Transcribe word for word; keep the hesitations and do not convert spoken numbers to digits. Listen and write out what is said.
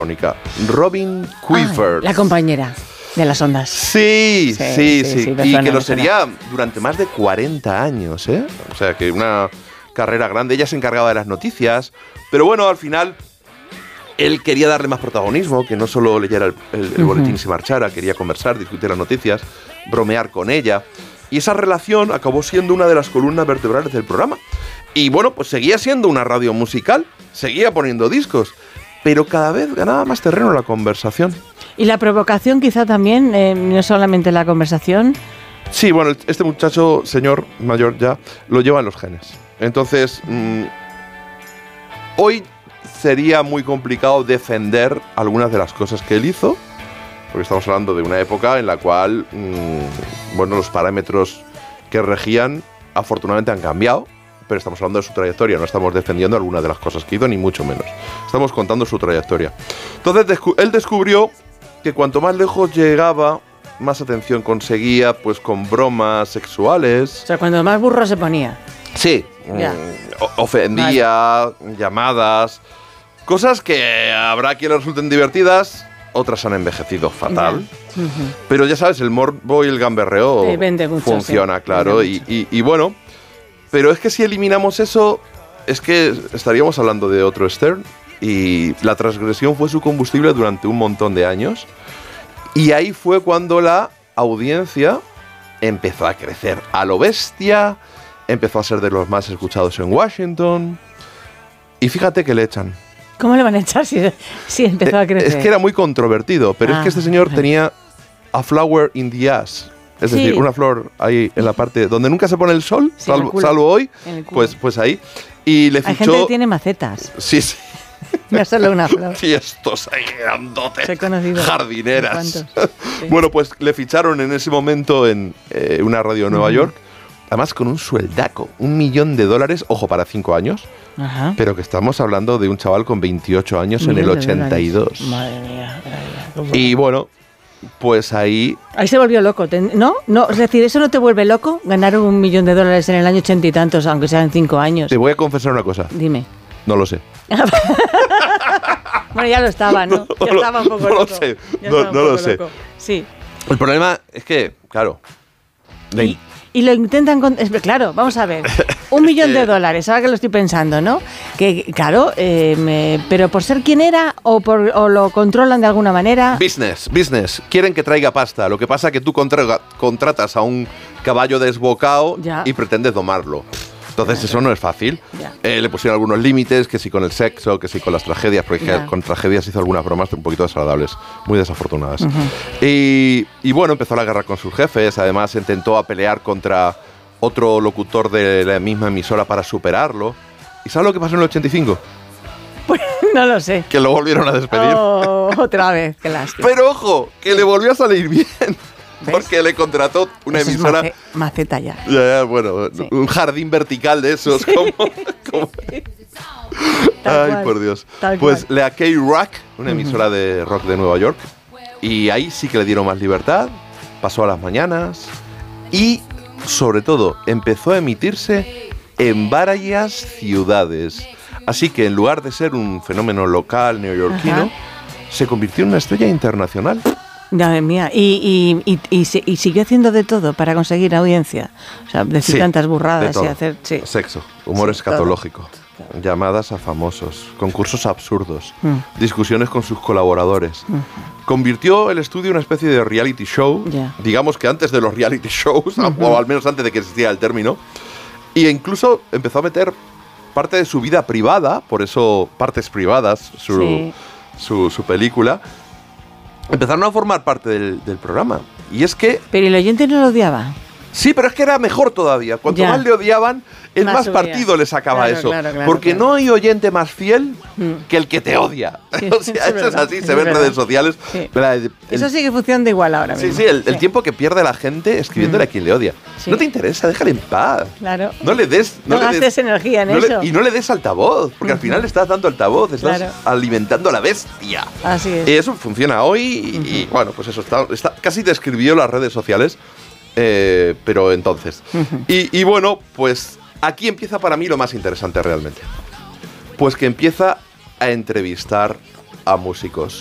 Robin Quifers. Ah, la compañera de las ondas. Sí, sí, sí. sí, sí. Y que lo sería suena. durante más de cuarenta años, ¿eh? O sea, que una carrera grande. Ella se encargaba de las noticias. Pero bueno, al final, él quería darle más protagonismo, que no solo leyera el, el, el uh-huh. boletín y se marchara, quería conversar, discutir las noticias, bromear con ella. Y esa relación acabó siendo una de las columnas vertebrales del programa. Y bueno, pues seguía siendo una radio musical, seguía poniendo discos, pero cada vez ganaba más terreno la conversación. Y la provocación quizá también, eh, no solamente la conversación. Sí, bueno, este muchacho, señor mayor ya, lo lleva en los genes. Entonces, mmm, hoy sería muy complicado defender algunas de las cosas que él hizo, porque estamos hablando de una época en la cual, mmm, bueno, los parámetros que regían afortunadamente han cambiado, pero estamos hablando de su trayectoria, no estamos defendiendo algunas de las cosas que hizo, ni mucho menos. Estamos contando su trayectoria. Entonces, descu- él descubrió que cuanto más lejos llegaba, más atención conseguía, pues con bromas sexuales. O sea, cuando más burro se ponía. Sí, yeah. mmm, ofendía, vale. llamadas, cosas que habrá quien le resulten divertidas, otras han envejecido fatal. Yeah. Uh-huh. Pero ya sabes, el morbo y el gamberreo sí, vende mucho, funciona, sí. claro, vende y, mucho. y, y bueno, pero es que si eliminamos eso, es que estaríamos hablando de otro Stern, y la transgresión fue su combustible durante un montón de años, y ahí fue cuando la audiencia empezó a crecer a lo bestia, empezó a ser de los más escuchados en Washington, y fíjate que le echan. ¿Cómo le van a echar si, si empezó a crecer? Es que era muy controvertido, pero ah, es que este señor tenía a flower in the ass. Es sí. decir, una flor ahí en la parte donde nunca se pone el sol, sí, salvo, el salvo hoy, pues, pues ahí. Y le fichó... Hay gente que tiene macetas. Sí, sí. No solo una flor. Fiestos ahí grandotes, jardineras. Sí. Bueno, pues le ficharon en ese momento en eh, una radio de Nueva uh-huh. York, además con un sueldaco, un millón de dólares, ojo, para cinco años, uh-huh. pero que estamos hablando de un chaval con veintiocho años en el ochenta y dos. Madre mía, madre mía. Y bueno... Pues ahí... Ahí se volvió loco, ¿no? No, es decir, ¿eso no te vuelve loco? Ganar un millón de dólares en el año ochenta y tantos, aunque sean cinco años. Te voy a confesar una cosa. Dime. No lo sé. Bueno, ya lo estaba, ¿no? no ya estaba un poco no loco. Lo sé. Ya no no lo sé. Loco. Sí. El problema es que, claro... Y, y lo intentan... Con, es, claro, vamos a ver. Un millón de dólares, ahora que lo estoy pensando, ¿no? Que, claro, eh, me, pero por ser quien era o, por, o lo controlan de alguna manera... Business, business. Quieren que traiga pasta. Lo que pasa es que tú contra, contratas a un caballo desbocado ya. y pretendes domarlo. Entonces ya, eso ya. no es fácil. Eh, le pusieron algunos límites, que sí con el sexo, que sí con las tragedias, porque ya. con tragedias hizo algunas bromas un poquito desagradables, muy desafortunadas. Uh-huh. Y, y bueno, empezó la guerra con sus jefes, además intentó a pelear contra otro locutor de la misma emisora para superarlo. ¿Y sabes lo que pasó en el ochenta y cinco? Pues no lo sé. Que lo volvieron a despedir. Oh, otra vez, qué lástima. Pero ojo, que le volvió a salir bien. ¿Ves? Porque le contrató una Eso emisora... Es mace, maceta ya. Ya, ya, bueno, sí. un jardín vertical de esos. Sí. Como, como... Ay, cual, por Dios. Pues cual. la K-Rock, una emisora uh-huh. de rock de Nueva York, y ahí sí que le dieron más libertad, pasó a las mañanas y, sobre todo, empezó a emitirse en varias ciudades. Así que en lugar de ser un fenómeno local neoyorquino, uh-huh. se convirtió en una estrella internacional. Madre mía, y, y, y, y, y siguió haciendo de todo para conseguir audiencia. O sea, decir sí, tantas burradas y hacer... Sí. Sexo, humor sí, escatológico, todo. Llamadas a famosos, concursos absurdos, mm. discusiones con sus colaboradores. Mm. Convirtió el estudio en una especie de reality show, yeah. digamos que antes de los reality shows, mm-hmm. o al menos antes de que existiera el término, e incluso empezó a meter parte de su vida privada, por eso Partes Privadas, su, sí. su, su película... Empezaron a formar parte del, del programa. Y es que... Pero el oyente no lo odiaba. Sí, pero es que era mejor todavía. Cuanto ya. más le odiaban, el más, más partido le sacaba claro, eso. Claro, claro, Porque claro. no hay oyente más fiel mm. que el que te odia. Sí, o sea, eso es así, se ve en redes sociales. Sí. El, eso sigue funcionando igual ahora mismo. Sí, sí, el, sí. el tiempo que pierde la gente escribiéndole mm. a quien le odia. Sí. No te interesa, déjale en paz. Claro. No le des... No, no gastes energía en no eso. Le, y no le des altavoz, porque mm. al final le estás dando altavoz, estás claro. alimentando a la bestia. Así es. Y eso funciona hoy y, mm-hmm. y bueno, pues eso, está, está casi describió las redes sociales. Eh, pero entonces uh-huh. y, y bueno, pues aquí empieza para mí lo más interesante realmente. Pues que empieza a entrevistar a músicos.